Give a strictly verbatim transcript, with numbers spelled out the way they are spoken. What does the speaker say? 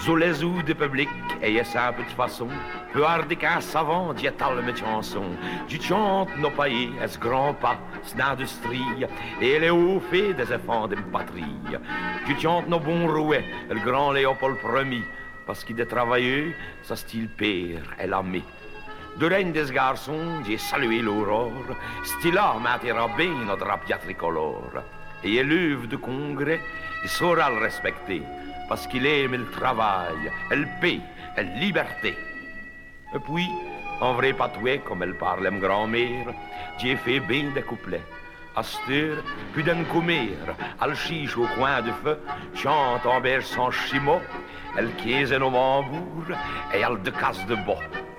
Zo les ou de public, et ça de façon, peu hardi qu'un savant, dit tal mes chansons. Du chante nos pays, est grand pas, c'est l'industrie, et les hauts faits des enfants de patrie. Du chante nos bons rouets, le grand Léopold Ier, parce qu'il est travailleux, sa style père est l'ami. De règne des garçons, j'ai salué l'aurore, style là m'attira bien notre drapia tricolore. Et l'œuvre de congrès, il saura le respecter, parce qu'il aime le travail, le paix, la liberté. Et puis, en vrai patoué, comme elle parle ma grand-mère, j'ai fait bien des couplets. À cette heure, plus d'un commère, à le chiche au coin du feu, chante en berge sans chimo, elle quiese nos mambours et elle de casse de bois.